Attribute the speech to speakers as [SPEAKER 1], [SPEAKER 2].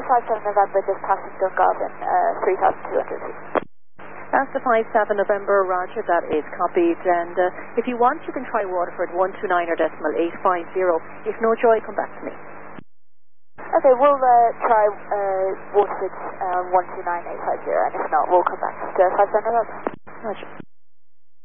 [SPEAKER 1] 57 November, just passing Dungarvan, 3,200 feet.
[SPEAKER 2] That's the 57 November, roger, that is copied. And if you want, you can try Waterford 129 or decimal 850. If no joy, come back to me.
[SPEAKER 1] Okay, we'll try Waterford 129.850, and if not, we'll come back to 57 November.
[SPEAKER 2] Roger.